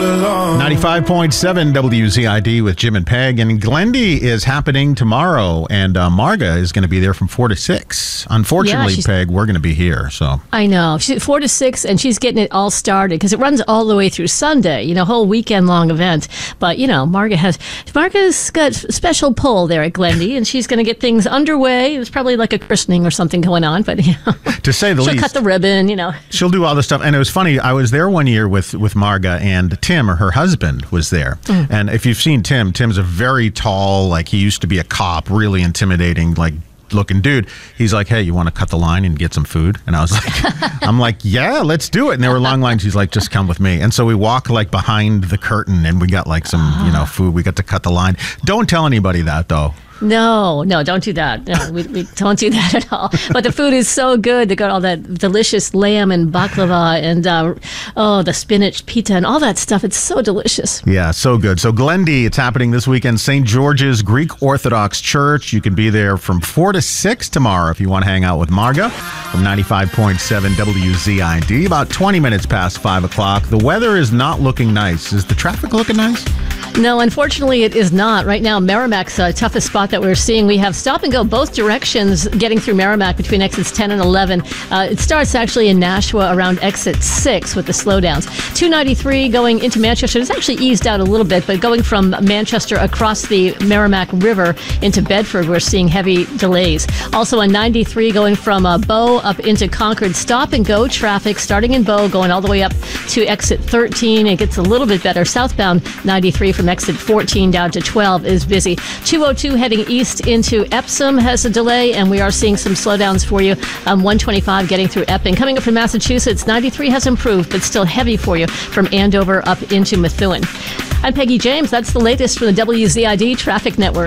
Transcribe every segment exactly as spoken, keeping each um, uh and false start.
along. ninety-five point seven W Z I D with Jim and Peg. And Glendy is happening tomorrow. And uh, Marga is going to be there from four to six. Unfortunately, Yeah, Peg, we're going to be here. So I know. She's at four to six, and she's getting it all started because it runs all the way through Sunday, you know, whole weekend-long event. But, you know, Marga has, Marga's got special pull there at Glendy, and she's going to get things underway. There's probably like a christening or something going on, but, you know. To say the she'll least. cut the ribbon, you know. She'll do all this stuff. And it was funny. I was there one year with, with Marga, and Tim, or her husband, was there. Mm. And if you've seen Tim, Tim's a very tall, like he used to be a cop, really intimidating, like looking dude. He's like, hey, you want to cut the line and get some food? And I was like, I'm like, yeah, let's do it. And there were long lines. He's like, just come with me. And so we walk like behind the curtain, and we got like some, uh. you know, food. We got to cut the line. Don't tell anybody that, though. No, no, don't do that. No, we, we don't do that at all. But the food is so good. They got all that delicious lamb and baklava and, uh, oh, the spinach pita and all that stuff. It's so delicious. Yeah, so good. So Glendy, it's happening this weekend. Saint George's Greek Orthodox Church. You can be there from four to six tomorrow if you want to hang out with Marga from ninety-five point seven W Z I D. About twenty minutes past five o'clock. The weather is not looking nice. Is the traffic looking nice? No, unfortunately, it is not. Right now, Merrimack's uh, toughest spot that we're seeing. We have stop and go both directions getting through Merrimack between exits ten and eleven. Uh, it starts actually in Nashua around exit six with the slowdowns. two ninety-three going into Manchester. It's actually eased out a little bit, but going from Manchester across the Merrimack River into Bedford, we're seeing heavy delays. Also on ninety-three going from uh, Bow up into Concord. Stop and go traffic starting in Bow going all the way up to exit thirteen. It gets a little bit better. Southbound ninety-three from exit fourteen down to twelve is busy. two oh two heading east into Epsom has a delay, and we are seeing some slowdowns for you. Um, one twenty-five getting through Epping. Coming up from Massachusetts, ninety-three has improved, but still heavy for you from Andover up into Methuen. I'm Peggy James. That's the latest from the W Z I D Traffic Network.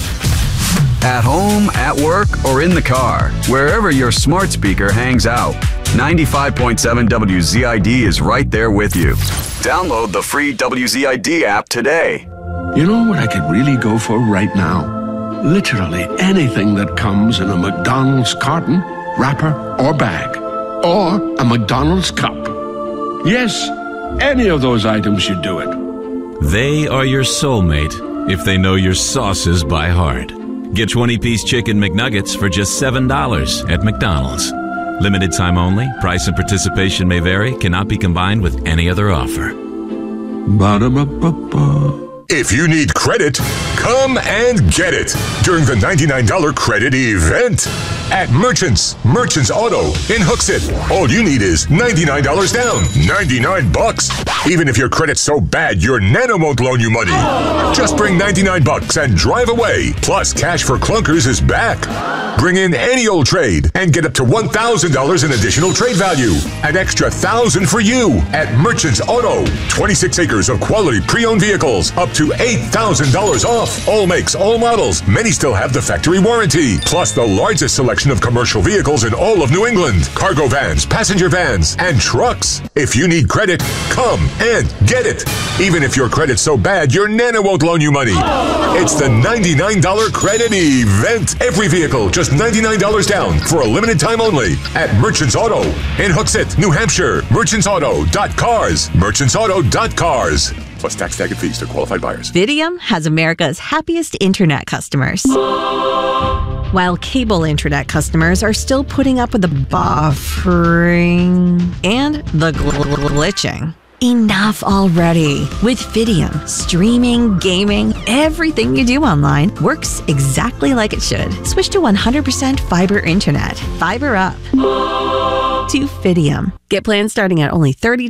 At home, at work, or in the car, wherever your smart speaker hangs out, ninety-five point seven W Z I D is right there with you. Download the free W Z I D app today. You know what I could really go for right now? Literally anything that comes in a McDonald's carton, wrapper, or bag. Or a McDonald's cup. Yes, any of those items should do it. They are your soulmate if they know your sauces by heart. Get twenty-piece chicken McNuggets for just seven dollars at McDonald's. Limited time only. Price and participation may vary. Cannot be combined with any other offer. Ba-da-ba-ba-ba. If you need credit, come and get it during the ninety-nine dollars credit event at Merchants. Merchants Auto in Hooksett. All you need is ninety-nine dollars down. ninety-nine bucks. Even if your credit's so bad, your Nano won't loan you money. Just bring ninety-nine bucks and drive away. Plus, Cash for Clunkers is back. Bring in any old trade and get up to one thousand dollars in additional trade value. An extra one thousand dollars for you at Merchants Auto. twenty-six acres of quality pre-owned vehicles. Up to eight thousand dollars off. All makes, all models. Many still have the factory warranty. Plus the largest selection of commercial vehicles in all of New England. Cargo vans, passenger vans, and trucks. If you need credit, come and get it. Even if your credit's so bad, your Nana won't loan you money. It's the ninety-nine dollars credit event. Every vehicle, just ninety-nine dollars down for a limited time only at Merchants Auto in Hooksett, New Hampshire. merchants auto dot cars. merchants auto dot cars. Plus tax, tag, and fees to qualified buyers. Fidium has America's happiest internet customers. While cable internet customers are still putting up with the buffering and the gl- glitching. Enough already. With Fidium, streaming, gaming, everything you do online works exactly like it should. Switch to one hundred percent fiber internet. Fiber up. To Fidium. Get plans starting at only thirty